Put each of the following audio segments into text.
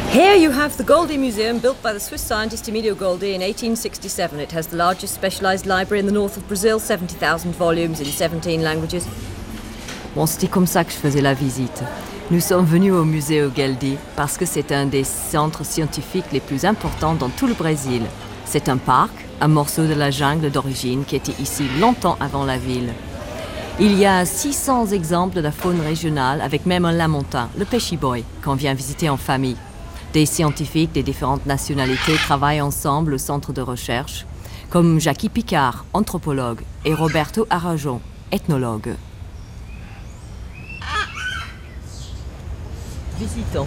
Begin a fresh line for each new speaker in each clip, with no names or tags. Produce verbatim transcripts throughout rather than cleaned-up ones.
Here you have the Goldie Museum, built by the Swiss scientist Emilio Goldie in eighteen sixty-seven. It has the largest specialised library in the north of Brazil, seventy thousand volumes in seventeen languages. Bon, c'était comme ça que je faisais la visite. Nous sommes venus au musée Goldie parce que c'est un des centres scientifiques les plus importants dans tout le Brésil. C'est un parc, un morceau de la jungle d'origine qui était ici longtemps avant la ville. Il y a six cents exemples de la faune régionale avec même un lamontin, le peixe-boi, qu'on vient visiter en famille. Des scientifiques des différentes nationalités travaillent ensemble au centre de recherche, comme Jackie Picard, anthropologue, et Roberto Aragon, ethnologue. Visitons.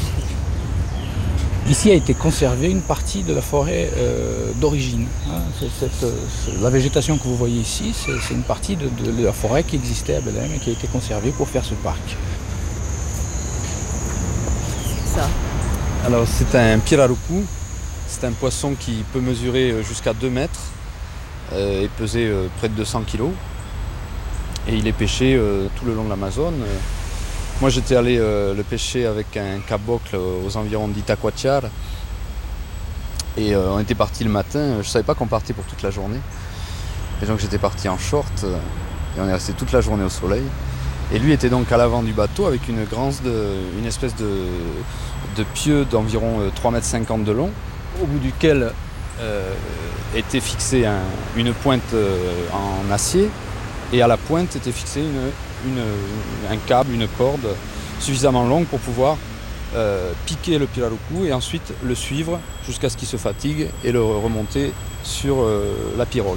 Ici a été conservée une partie de la forêt euh, d'origine. Hein. C'est, c'est, c'est, la végétation que vous voyez ici, c'est, c'est une partie de, de la forêt qui existait à Belém et qui a été conservée pour faire ce parc.
C'est ça.
Alors c'est un pirarucu, c'est un poisson qui peut mesurer jusqu'à deux mètres euh, et peser euh, près de deux cents kilos. Et il est pêché euh, tout le long de l'Amazone. Moi j'étais allé euh, le pêcher avec un caboclo aux environs d'Itacoatiar. Et euh, on était parti le matin, je savais pas qu'on partait pour toute la journée. Et donc j'étais parti en short euh, et on est resté toute la journée au soleil. Et lui était donc à l'avant du bateau avec une granse, de, une espèce de, de pieu d'environ trois mètres cinquante de long, au bout duquel euh, était fixée un, une pointe euh, en acier, et à la pointe était fixé une, une, un câble, une corde suffisamment longue pour pouvoir euh, piquer le pirarucu et ensuite le suivre jusqu'à ce qu'il se fatigue et le remonter sur euh, la pirogue.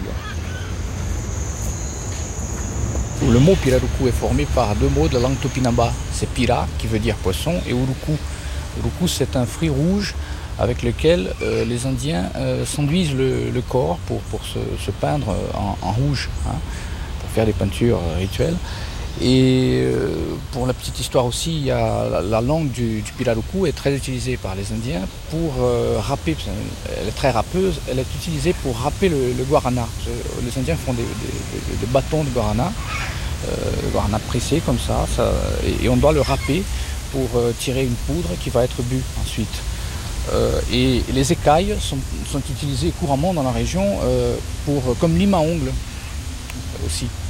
Le mot pirarucu est formé par deux mots de la langue tupinamba. C'est pira, qui veut dire poisson, et urucu. Urucu, c'est un fruit rouge avec lequel euh, les Indiens euh, s'enduisent le, le corps pour, pour se, se peindre en, en rouge, hein, pour faire des peintures rituelles. Et euh, pour la petite histoire aussi, il y a la, la langue du, du pirarucu est très utilisée par les Indiens pour euh, râper. Elle est très râpeuse. Elle est utilisée pour râper le, le guarana. Les Indiens font des, des, des bâtons de guarana, euh, guarana pressé comme ça, ça et, et on doit le râper pour euh, tirer une poudre qui va être bue ensuite. Euh, et, et les écailles sont, sont utilisées couramment dans la région euh, pour, comme lime à ongles aussi.